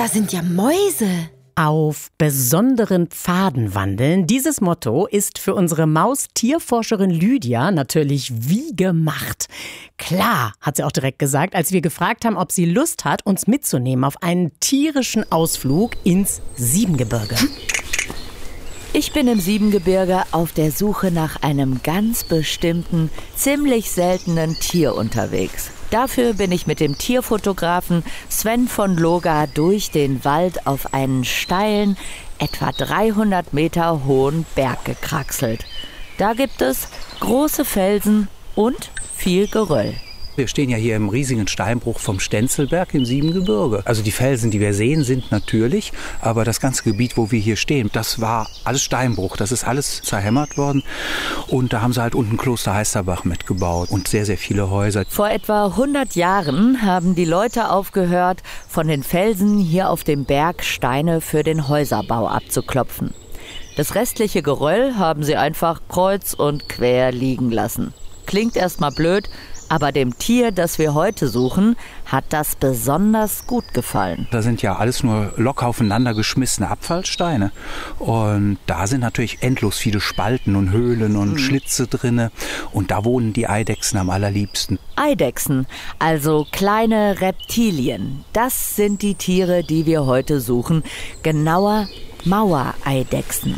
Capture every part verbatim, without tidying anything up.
da sind ja Mäuse. Auf besonderen Pfaden wandeln. Dieses Motto ist für unsere Maustierforscherin Lydia natürlich wie gemacht. Klar, hat sie auch direkt gesagt, als wir gefragt haben, ob sie Lust hat, uns mitzunehmen auf einen tierischen Ausflug ins Siebengebirge. Ich bin im Siebengebirge auf der Suche nach einem ganz bestimmten, ziemlich seltenen Tier unterwegs. Dafür bin ich mit dem Tierfotografen Sven von Loga durch den Wald auf einen steilen, etwa dreihundert Meter hohen Berg gekraxelt. Da gibt es große Felsen und viel Geröll. Wir stehen ja hier im riesigen Steinbruch vom Stenzelberg im Siebengebirge. Also die Felsen, die wir sehen, sind natürlich, aber das ganze Gebiet, wo wir hier stehen, das war alles Steinbruch. Das ist alles zerhämmert worden und da haben sie halt unten Kloster Heisterbach mitgebaut und sehr, sehr viele Häuser. Vor etwa hundert Jahren haben die Leute aufgehört, von den Felsen hier auf dem Berg Steine für den Häuserbau abzuklopfen. Das restliche Geröll haben sie einfach kreuz und quer liegen lassen. Klingt erstmal blöd, aber dem Tier, das wir heute suchen, hat das besonders gut gefallen. Da sind ja alles nur locker aufeinander geschmissene Abfallsteine. Und da sind natürlich endlos viele Spalten und Höhlen und mhm. Schlitze drinne. Und da wohnen die Eidechsen am allerliebsten. Eidechsen, also kleine Reptilien. Das sind die Tiere, die wir heute suchen. Genauer Mauereidechsen.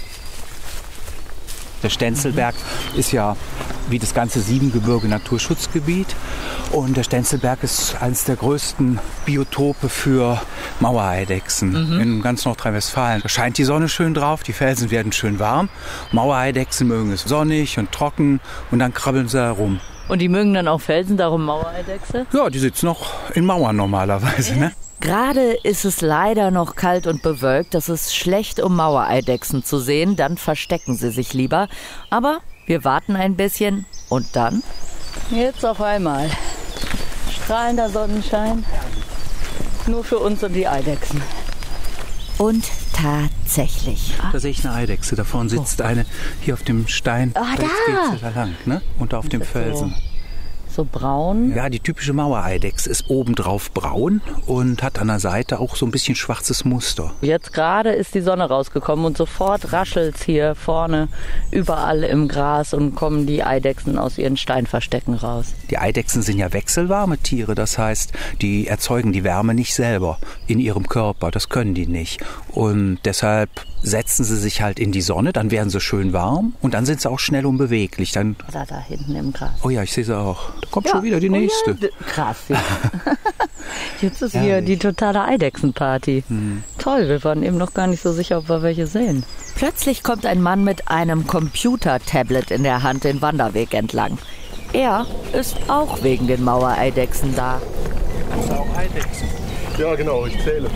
Der Stenzelberg mhm. ist ja wie das ganze Siebengebirge Naturschutzgebiet. Und der Stenzelberg ist eines der größten Biotope für Mauereidechsen mhm. in ganz Nordrhein-Westfalen. Da scheint die Sonne schön drauf, die Felsen werden schön warm. Mauereidechsen mögen es sonnig und trocken und dann krabbeln sie herum. Und die mögen dann auch Felsen, darum Mauereidechse? Ja, die sitzen noch in Mauern normalerweise, ne? Gerade ist es leider noch kalt und bewölkt. Das ist schlecht, um Mauereidechsen zu sehen. Dann verstecken sie sich lieber. Aber wir warten ein bisschen und dann? Jetzt auf einmal. Strahlender Sonnenschein. Nur für uns und die Eidechsen. Und tatsächlich. Da sehe ich eine Eidechse. Da vorne sitzt oh. eine hier auf dem Stein. Ah, da da. geht sie da lang, ne? Und auf dem Felsen. So braun. Ja, die typische Mauereidechse ist obendrauf braun und hat an der Seite auch so ein bisschen schwarzes Muster. Jetzt gerade ist die Sonne rausgekommen und sofort raschelt's hier vorne überall im Gras und kommen die Eidechsen aus ihren Steinverstecken raus. Die Eidechsen sind ja wechselwarme Tiere, das heißt, die erzeugen die Wärme nicht selber in ihrem Körper, das können die nicht. Und deshalb setzen sie sich halt in die Sonne, dann werden sie schön warm und dann sind sie auch schnell und beweglich. Dann da, da hinten im Gras. Oh ja, ich sehe sie auch. Da kommt ja schon wieder die nächste. Oh ja, krass. Ja. Jetzt ist hier die totale Eidechsenparty. Hm. Toll, wir waren eben noch gar nicht so sicher, ob wir welche sehen. Plötzlich kommt ein Mann mit einem Computer-Tablet in der Hand den Wanderweg entlang. Er ist auch wegen den Mauereidechsen da. Hast du auch Eidechsen? Ja, genau, ich zähle.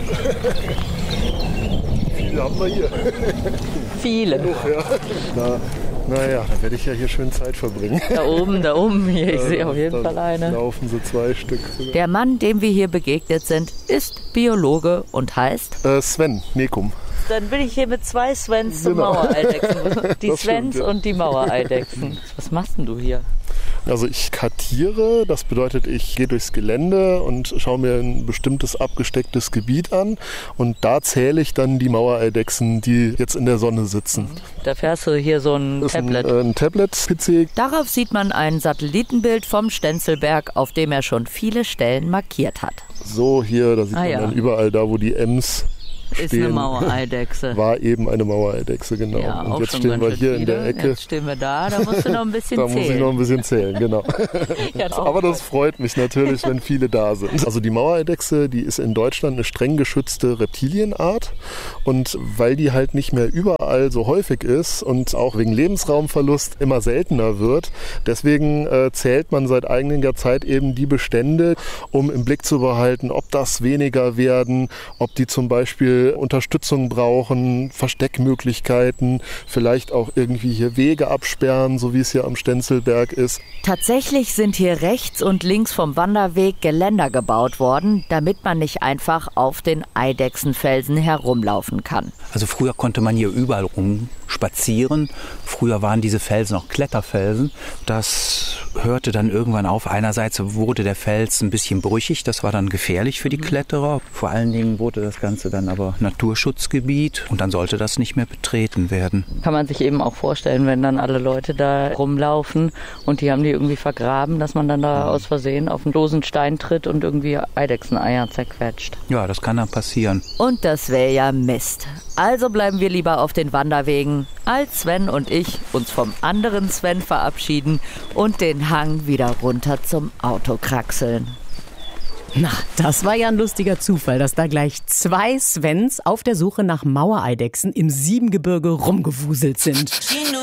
Viele haben wir hier. Viele. Genug, ja. Na, naja, da werde ich ja hier schön Zeit verbringen. Da oben, da oben, hier, ich ja, sehe auf jeden Fall eine. Laufen so zwei Stück. Sogar. Der Mann, dem wir hier begegnet sind, ist Biologe und heißt? Äh, Sven Nekum. Dann bin ich hier mit zwei Svens zum Genau. Mauereidechsen. Die Das Svens stimmt, ja. und die Mauereidechsen. Was machst denn du hier? Also ich kartiere, das bedeutet, ich gehe durchs Gelände und schaue mir ein bestimmtes abgestecktes Gebiet an und da zähle ich dann die Mauereidechsen, die jetzt in der Sonne sitzen. Dafür hast du hier so ein Das ist Tablet. Ein, äh, ein Tablet-P C. Darauf sieht man ein Satellitenbild vom Stenzelberg, auf dem er schon viele Stellen markiert hat. So hier, da sieht Ah, man ja. dann überall da, wo die Ems Ist stehen, eine Mauereidechse. war eben eine Mauereidechse, genau. Ja, und auch jetzt schon stehen ganz wir schön hier in der viele. Ecke. Jetzt stehen wir da, da musst du noch ein bisschen Da zählen. muss ich noch ein bisschen zählen, genau. Ja, doch. Aber das freut mich natürlich, wenn viele da sind. Also die Mauereidechse, die ist in Deutschland eine streng geschützte Reptilienart. Und weil die halt nicht mehr überall so häufig ist und auch wegen Lebensraumverlust immer seltener wird, deswegen äh, zählt man seit einiger Zeit eben die Bestände, um im Blick zu behalten, ob das weniger werden, ob die zum Beispiel Beispiel Unterstützung brauchen, Versteckmöglichkeiten, vielleicht auch irgendwie hier Wege absperren, so wie es hier am Stenzelberg ist. Tatsächlich sind hier rechts und links vom Wanderweg Geländer gebaut worden, damit man nicht einfach auf den Eidechsenfelsen herumlaufen kann. Also früher konnte man hier überall rumspazieren. Früher waren diese Felsen auch Kletterfelsen. Das hörte dann irgendwann auf. Einerseits wurde der Fels ein bisschen brüchig, das war dann gefährlich für die Kletterer. Vor allen Dingen wurde das Ganze dann aber Naturschutzgebiet und dann sollte das nicht mehr betreten werden. Kann man sich eben auch vorstellen, wenn dann alle Leute da rumlaufen und die haben die irgendwie vergraben, dass man dann da aus Versehen auf einen losen Stein tritt und irgendwie Eidechseneier zerquetscht. Ja, das kann dann passieren. Und das wäre ja Mist. Also bleiben wir lieber auf den Wanderwegen, als Sven und ich uns vom anderen Sven verabschieden und den Hang wieder runter zum Auto kraxeln. Na, das war ja ein lustiger Zufall, dass da gleich zwei Svens auf der Suche nach Mauereidechsen im Siebengebirge rumgewuselt sind.